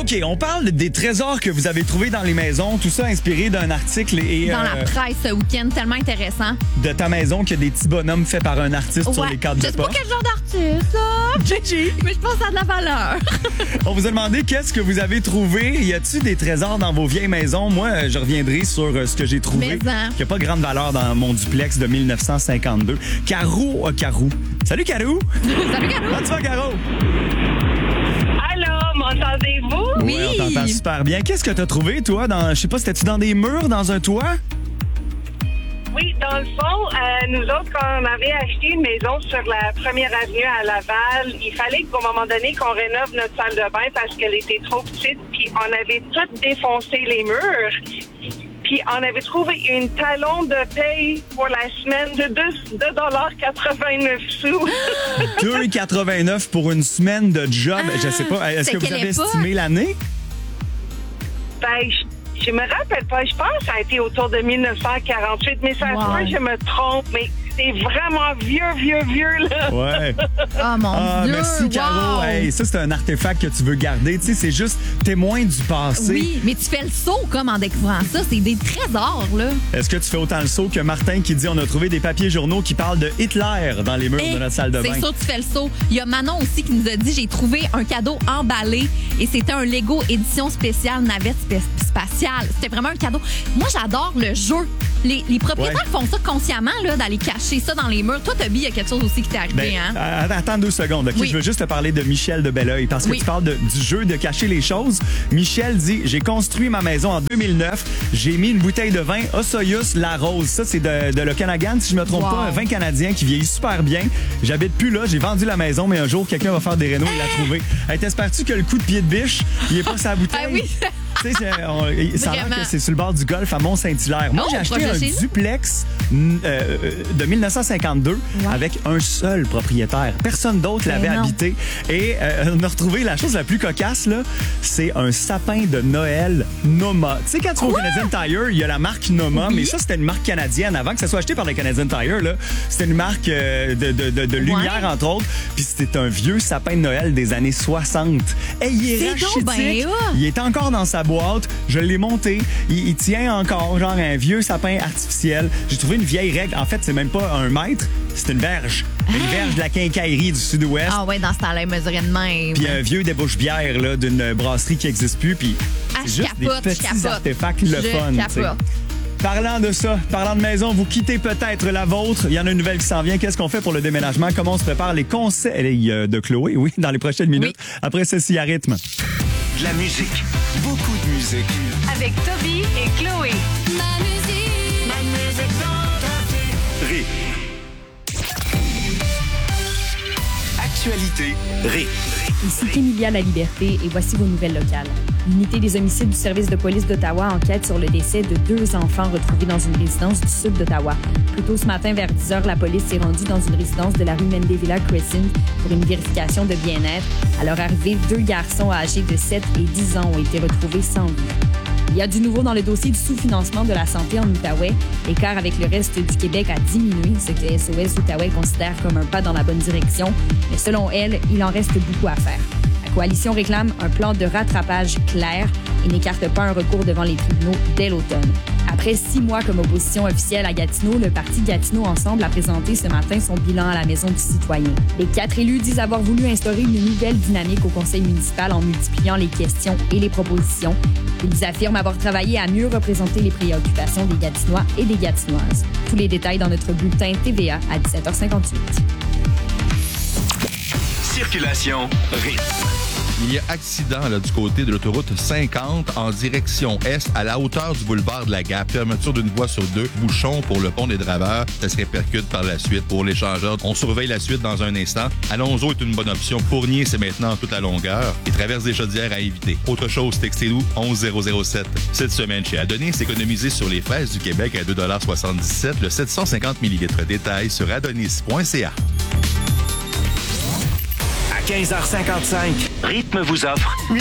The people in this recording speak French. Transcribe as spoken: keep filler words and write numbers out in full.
OK, on parle des trésors que vous avez trouvés dans les maisons, tout ça inspiré d'un article et Dans euh, la presse ce week-end, tellement intéressant. de ta maison qui a des petits bonhommes faits par un artiste sur Ouais. les cadres Je de sais pas porte. quel genre d'artiste, là. Gigi! Mais je pense que ça a de la valeur. On vous a demandé qu'est-ce que vous avez trouvé. Y a-tu des trésors dans vos vieilles maisons? Moi, euh, je reviendrai sur euh, ce que j'ai trouvé, Mais en. qui n'a pas grande valeur dans mon duplex de dix-neuf cent cinquante-deux. Caro, euh, Caro. Salut, Caro! Salut, Caro. Comment tu vas, Caro? Allô, m'entendez-vous? Oui. Ouais, on t'entend super bien. Qu'est-ce que t'as trouvé, toi? Dans, je sais pas, c'était-tu dans des murs, dans un toit? Oui, dans le fond, euh, nous autres, quand on avait acheté une maison sur la première avenue à Laval, il fallait qu'au moment donné qu'on rénove notre salle de bain parce qu'elle était trop petite, puis on avait tout défoncé les murs. Puis on avait trouvé une talon de paye pour la semaine de deux dollars quatre-vingt-neuf sous. deux dollars quatre-vingt-neuf pour une semaine de job. Ah, je sais pas. Est-ce c'est que vous quelle avez époque? estimé l'année? Ben, je, je me rappelle pas. Je pense que ça a été autour de dix-neuf cent quarante-huit, mais ça se Wow. peut que je me trompe, mais c'est vraiment vieux, vieux, vieux, là. Ouais. Oh mon Ah, Dieu. merci, Caro. wow. Hey, ça, c'est un artefact que tu veux garder. Tu sais, c'est juste témoin du passé. Oui, mais tu fais le saut comme en découvrant ça. C'est des trésors, là. Est-ce que tu fais autant le saut que Martin qui dit on a trouvé des papiers journaux qui parlent de Hitler dans les murs Et de notre salle de bain? c'est sûr que tu fais le saut. Il y a Manon aussi qui nous a dit j'ai trouvé un cadeau emballé et c'était un Lego édition spéciale navette spé- spatiale. C'était vraiment un cadeau. Moi, j'adore le jeu. Les, les propriétaires Ouais. font ça consciemment, là, d'aller cacher ça dans les murs. Toi, Toby, il y a quelque chose aussi qui t'est arrivé, Ben, hein? euh, attends deux secondes, OK? Oui. Je veux juste te parler de Michel de Belleuil parce que Oui. tu parles de- du jeu de cacher les choses. Michel dit j'ai construit ma maison en deux mille neuf. J'ai mis une bouteille de vin Osoyus La Rose. Ça, c'est de, de l'Okanagan, si je me trompe Wow. pas, un vin canadien qui vieillit super bien. J'habite plus là. J'ai vendu la maison, mais un jour, quelqu'un va faire des rénaux et la trouver. Hey, t'espères-tu que le coup de pied de biche, il est pas sa bouteille? Ah oui. Tu sais, c'est- on- ça a l'air Vraiment. que c'est sur le bord du golfe à Mont-Saint-Hilaire. Moi, Oh, j'ai acheté proche de un chez nous. duplex euh, de dix-neuf cent cinquante-deux Ouais. avec un seul propriétaire. Personne d'autre Ben l'avait non. habité. Et euh, on a retrouvé la chose la plus cocasse, là, c'est un sapin de Noël Noma. Tu sais, quand tu vas au Canadian Tire, il y a la marque Noma, Oui. mais ça, c'était une marque canadienne. Avant que ça soit acheté par le Canadian Tire, là, c'était une marque euh, de, de, de, de lumière, entre autres. Puis c'était un vieux sapin de Noël des années soixante. Et il est C'est donc ben rachitique. hot. Il est encore dans sa boîte. Je l'ai monté. Il, il tient encore, genre un vieux sapin artificiel. J'ai trouvé une vieille règle. En fait, c'est même pas un mètre, c'est une verge. Une verge de la quincaillerie du Sud-Ouest. Ah ouais, dans ce temps-là, il mesurait de même. Puis un vieux débouche-bière là, d'une brasserie qui n'existe plus. Puis Ah, c'est je juste capote, des je petits capote. artefacts le Je fun. tu sais. capote. Parlant de ça, parlant de maison, vous quittez peut-être la vôtre. Il y en a une nouvelle qui s'en vient. Qu'est-ce qu'on fait pour le déménagement? Comment on se prépare? Les conseils euh, de Chloé, oui, dans les prochaines minutes. Oui. Après ceci, à rythme. De la musique. Beaucoup de musique. Avec Toby et Chloé. Ma musique. Ma musique dans ta vie. Ré. Actualité. Ré. Ici Kémilia La Liberté et voici vos nouvelles locales. L'unité des homicides du service de police d'Ottawa enquête sur le décès de deux enfants retrouvés dans une résidence du sud d'Ottawa. Plus tôt ce matin, vers dix heures, la police s'est rendue dans une résidence de la rue Mendevilla Crescent pour une vérification de bien-être. À leur arrivée, deux garçons âgés de sept et dix ans ont été retrouvés sans vie. Il y a du nouveau dans le dossier du sous-financement de la santé en Outaouais. L'écart avec le reste du Québec a diminué, ce que S O S Outaouais considère comme un pas dans la bonne direction. Mais selon elle, il en reste beaucoup à faire. La coalition réclame un plan de rattrapage clair et n'écarte pas un recours devant les tribunaux dès l'automne. Après six mois comme opposition officielle à Gatineau, le parti Gatineau Ensemble a présenté ce matin son bilan à la Maison du citoyen. Les quatre élus disent avoir voulu instaurer une nouvelle dynamique au conseil municipal en multipliant les questions et les propositions. Ils affirment avoir travaillé à mieux représenter les préoccupations des Gatinois et des Gatinoises. Tous les détails dans notre bulletin T V A à dix-sept heures cinquante-huit. Circulation. Ré. Il y a accident là, du côté de l'autoroute cinquante en direction est à la hauteur du boulevard de la Gap. Fermeture d'une voie sur deux, bouchon pour le pont des Draveurs. Ça se répercute par la suite pour l'échangeur. On surveille la suite dans un instant. Alonso est une bonne option. Fournier, c'est maintenant toute la longueur. Et traverse des chaudières à éviter. Autre chose, textez-nous onze zéro zéro sept. Cette semaine, chez Adonis, c'est économisé sur les fraises du Québec à deux dollars soixante-dix-sept le sept cent cinquante millilitres. Détail sur adonis point c a. À quinze heures cinquante-cinq, Rythme vous offre